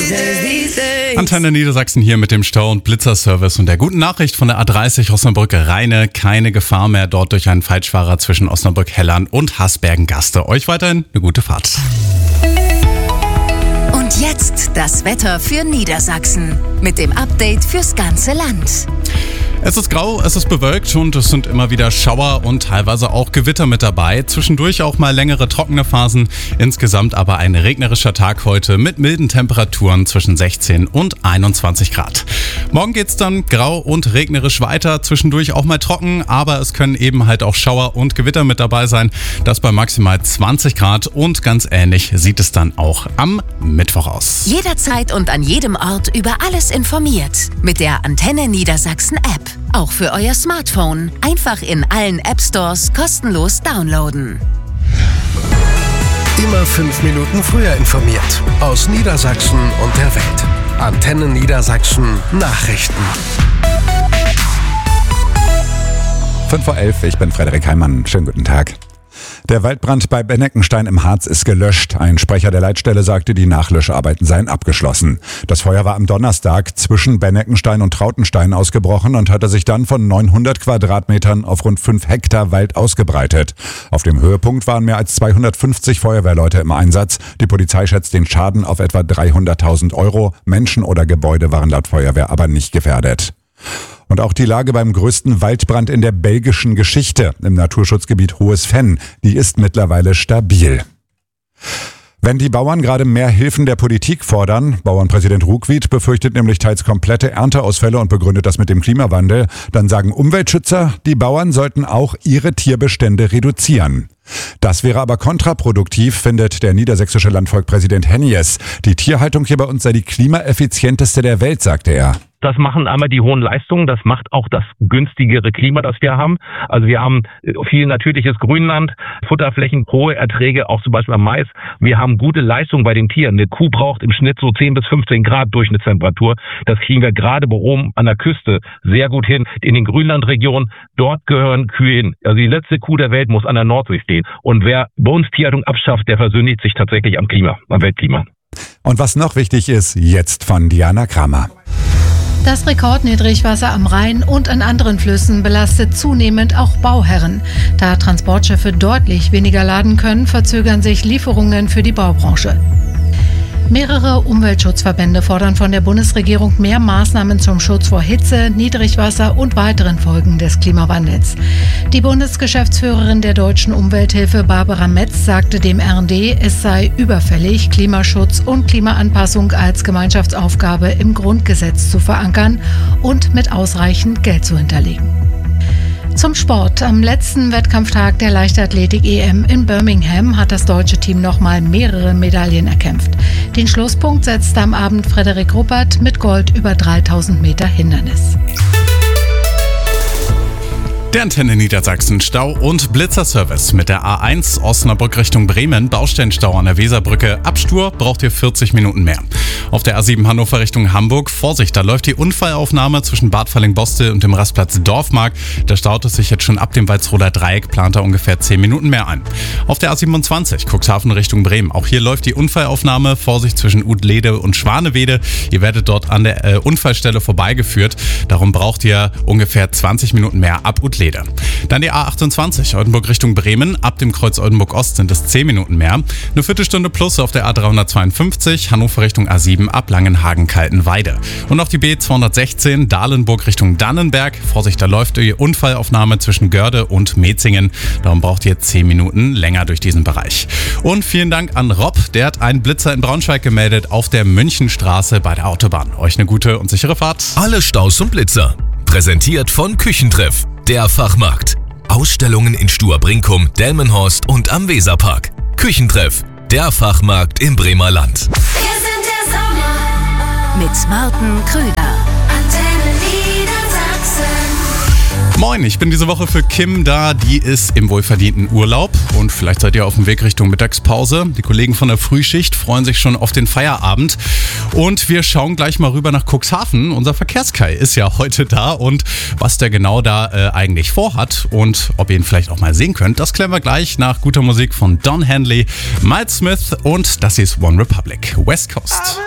Antenne Niedersachsen hier mit dem Stau- und Blitzerservice und der guten Nachricht von der A30 Osnabrück-Rheine. Keine Gefahr mehr dort durch einen Falschfahrer zwischen Osnabrück-Hellern und Hasbergen-Gaste. Euch weiterhin eine gute Fahrt. Und jetzt das Wetter für Niedersachsen mit dem Update fürs ganze Land. Es ist grau, es ist bewölkt und es sind immer wieder Schauer und teilweise auch Gewitter mit dabei. Zwischendurch auch mal längere trockene Phasen. Insgesamt aber ein regnerischer Tag heute mit milden Temperaturen zwischen 16 und 21 Grad. Morgen geht's dann grau und regnerisch weiter. Zwischendurch auch mal trocken, aber es können eben halt auch Schauer und Gewitter mit dabei sein. Das bei maximal 20 Grad und ganz ähnlich sieht es dann auch am Mittwoch aus. Jederzeit und an jedem Ort über alles informiert. Mit der Antenne Niedersachsen App. Auch für euer Smartphone. Einfach in allen App-Stores kostenlos downloaden. Immer 5 Minuten früher informiert. Aus Niedersachsen und der Welt. Antenne Niedersachsen Nachrichten. 5:11 Uhr, ich bin Frederik Heimann. Schönen guten Tag. Der Waldbrand bei Benneckenstein im Harz ist gelöscht. Ein Sprecher der Leitstelle sagte, die Nachlöscharbeiten seien abgeschlossen. Das Feuer war am Donnerstag zwischen Benneckenstein und Trautenstein ausgebrochen und hatte sich dann von 900 Quadratmetern auf rund 5 Hektar Wald ausgebreitet. Auf dem Höhepunkt waren mehr als 250 Feuerwehrleute im Einsatz. Die Polizei schätzt den Schaden auf etwa 300.000 €. Menschen oder Gebäude waren laut Feuerwehr aber nicht gefährdet. Und auch die Lage beim größten Waldbrand in der belgischen Geschichte im Naturschutzgebiet Hohes Venn, die ist mittlerweile stabil. Wenn die Bauern gerade mehr Hilfen der Politik fordern, Bauernpräsident Ruckwied befürchtet nämlich teils komplette Ernteausfälle und begründet das mit dem Klimawandel, dann sagen Umweltschützer, die Bauern sollten auch ihre Tierbestände reduzieren. Das wäre aber kontraproduktiv, findet der niedersächsische Landvolkpräsident Hennies. Die Tierhaltung hier bei uns sei die klimaeffizienteste der Welt, sagte er. Das machen einmal die hohen Leistungen, das macht auch das günstigere Klima, das wir haben. Also wir haben viel natürliches Grünland, Futterflächen, hohe Erträge, auch zum Beispiel am Mais. Wir haben gute Leistung bei den Tieren. Eine Kuh braucht im Schnitt so 10 bis 15 Grad Durchschnittstemperatur. Das kriegen wir gerade bei oben an der Küste sehr gut hin. In den Grünlandregionen, dort gehören Kühe hin. Also die letzte Kuh der Welt muss an der Nordsee stehen. Und wer bei uns Tierhaltung abschafft, der versündigt sich tatsächlich am Klima, am Weltklima. Und was noch wichtig ist, jetzt von Diana Kramer. Das Rekordniedrigwasser am Rhein und an anderen Flüssen belastet zunehmend auch Bauherren. Da Transportschiffe deutlich weniger laden können, verzögern sich Lieferungen für die Baubranche. Mehrere Umweltschutzverbände fordern von der Bundesregierung mehr Maßnahmen zum Schutz vor Hitze, Niedrigwasser und weiteren Folgen des Klimawandels. Die Bundesgeschäftsführerin der Deutschen Umwelthilfe Barbara Metz sagte dem RND, es sei überfällig, Klimaschutz und Klimaanpassung als Gemeinschaftsaufgabe im Grundgesetz zu verankern und mit ausreichend Geld zu hinterlegen. Zum Sport. Am letzten Wettkampftag der Leichtathletik-EM in Birmingham hat das deutsche Team nochmal mehrere Medaillen erkämpft. Den Schlusspunkt setzte am Abend Frederik Ruppert mit Gold über 3000 Meter Hindernis. Der Antenne Niedersachsen Stau- und Blitzerservice mit der A1 Osnabrück Richtung Bremen. Baustellenstau an der Weserbrücke. Ab Stur braucht ihr 40 Minuten mehr. Auf der A7 Hannover Richtung Hamburg. Vorsicht, da läuft die Unfallaufnahme zwischen Bad Falling-Bostel und dem Rastplatz Dorfmark. Da staut es sich jetzt schon ab dem Walsroder Dreieck, plant er ungefähr 10 Minuten mehr ein. Auf der A27 Cuxhaven Richtung Bremen. Auch hier läuft die Unfallaufnahme. Vorsicht zwischen Udlede und Schwanewede. Ihr werdet dort an der Unfallstelle vorbeigeführt. Darum braucht ihr ungefähr 20 Minuten mehr ab Udlede. Dann die A28 Oldenburg Richtung Bremen. Ab dem Kreuz Oldenburg Ost sind es 10 Minuten mehr. Eine Viertelstunde plus auf der A352 Hannover Richtung A7 ab Langenhagen-Kaltenweide. Und auf die B216 Dahlenburg Richtung Dannenberg. Vorsicht, da läuft die Unfallaufnahme zwischen Görde und Metzingen. Darum braucht ihr 10 Minuten länger durch diesen Bereich. Und vielen Dank an Rob, der hat einen Blitzer in Braunschweig gemeldet auf der Münchenstraße bei der Autobahn. Euch eine gute und sichere Fahrt. Alle Staus und Blitzer. Präsentiert von Küchentreff, der Fachmarkt. Ausstellungen in Stuhr-Brinkum, Delmenhorst und am Weserpark. Küchentreff, der Fachmarkt im Bremer Land. Wir sind der Sommer mit Martin Krüger. Antenne Niedersachsen. Moin, ich bin diese Woche für Kim da, die ist im wohlverdienten Urlaub und vielleicht seid ihr auf dem Weg Richtung Mittagspause. Die Kollegen von der Frühschicht freuen sich schon auf den Feierabend und wir schauen gleich mal rüber nach Cuxhaven. Unser Verkehrskai ist ja heute da und was der genau da eigentlich vorhat und ob ihr ihn vielleicht auch mal sehen könnt, das klären wir gleich nach guter Musik von Don Henley, Miles Smith und das ist One Republic, West Coast.